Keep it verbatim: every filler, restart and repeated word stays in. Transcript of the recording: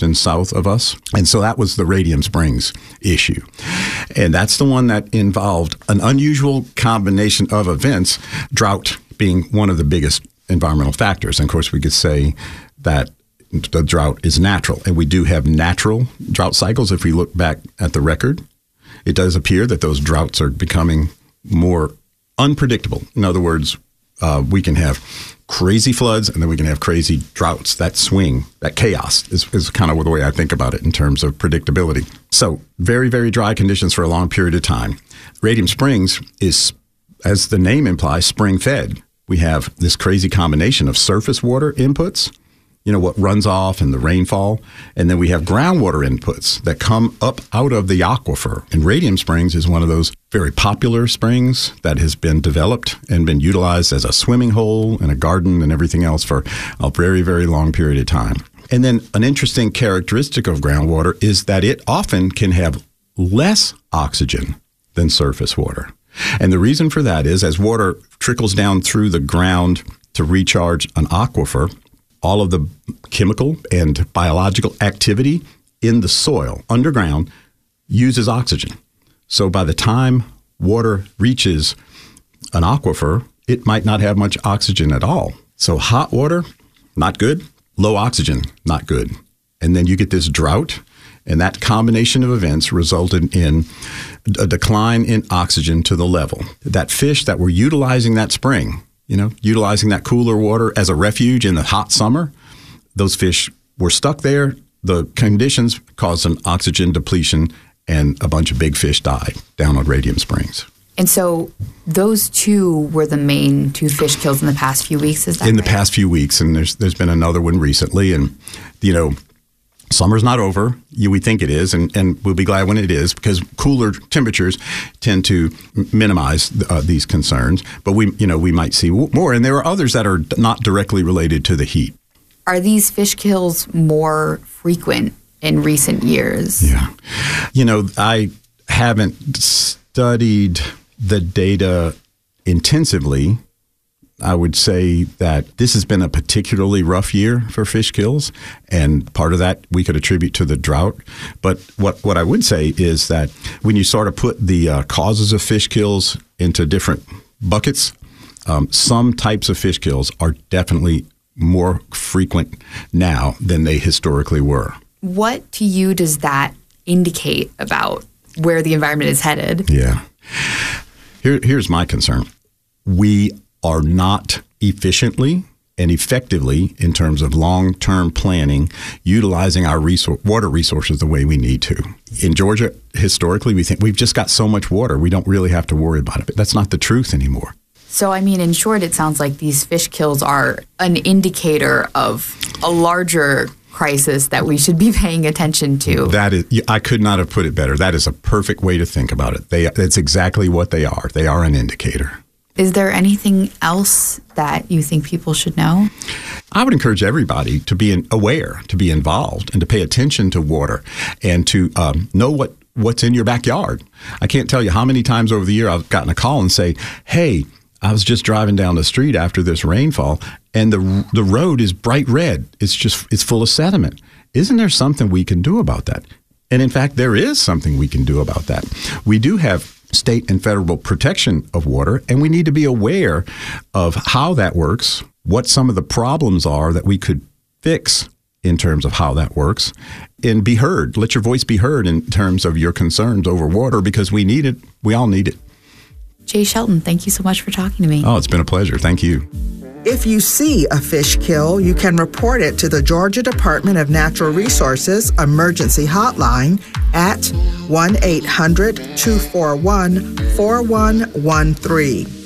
west and south of us. And so that was the Radium Springs issue. And that's the one that involved an unusual combination of events, drought being one of the biggest environmental factors. And of course, we could say that the drought is natural. And we do have natural drought cycles. If we look back at the record, it does appear that those droughts are becoming more unpredictable. In other words, uh, we can have crazy floods and then we can have crazy droughts. That swing, that chaos is, is kind of the way I think about it in terms of predictability. So very, very dry conditions for a long period of time. Radium Springs is, as the name implies, spring fed. We have this crazy combination of surface water inputs, you know, what runs off and the rainfall. And then we have groundwater inputs that come up out of the aquifer. And Radium Springs is one of those very popular springs that has been developed and been utilized as a swimming hole and a garden and everything else for a very, very long period of time. And then an interesting characteristic of groundwater is that it often can have less oxygen than surface water. And the reason for that is as water trickles down through the ground to recharge an aquifer, all of the chemical and biological activity in the soil underground uses oxygen. So by the time water reaches an aquifer, it might not have much oxygen at all. So hot water, not good. Low oxygen, not good. And then you get this drought, and that combination of events resulted in a decline in oxygen to the level. That fish that were utilizing that spring, you know, utilizing that cooler water as a refuge in the hot summer, those fish were stuck there. The conditions caused an oxygen depletion, and a bunch of big fish died down on Radium Springs. And so those two were the main two fish kills in the past few weeks, is that In right? the past few weeks, and there's there's been another one recently, and, you know, summer's not over. You, we think it is, and, and we'll be glad when it is, because cooler temperatures tend to minimize uh, these concerns. But we, you know, we might see more, and there are others that are not directly related to the heat. Are these fish kills more frequent in recent years? Yeah, you know, I haven't studied the data intensively. I would say that this has been a particularly rough year for fish kills, and part of that we could attribute to the drought. But what, what I would say is that when you sort of put the uh, causes of fish kills into different buckets, um, some types of fish kills are definitely more frequent now than they historically were. What to you does that indicate about where the environment is headed? Yeah. Here, here's my concern. We are not efficiently and effectively, in terms of long-term planning, utilizing our resor- water resources the way we need to. In Georgia, historically, we think we've just got so much water, we don't really have to worry about it. But that's not the truth anymore. So, I mean, in short, it sounds like these fish kills are an indicator of a larger crisis that we should be paying attention to. That is, I could not have put it better. That is a perfect way to think about it. They, that's exactly what they are. They are an indicator. Is there anything else that you think people should know? I would encourage everybody to be aware, to be involved, and to pay attention to water, and to um, know what, what's in your backyard. I can't tell you how many times over the year I've gotten a call and say, hey, I was just driving down the street after this rainfall, and the the road is bright red. It's just, it's full of sediment. Isn't there something we can do about that? And in fact, there is something we can do about that. We do have state and federal protection of water, and we need to be aware of how that works, what some of the problems are that we could fix in terms of how that works, and be heard. Let your voice be heard in terms of your concerns over water, because we need it. We all need it. Jay Shelton, thank you so much for talking to me. Oh, it's been a pleasure. Thank you. If you see a fish kill, you can report it to the Georgia Department of Natural Resources Emergency Hotline at one eight hundred two four one four one one three.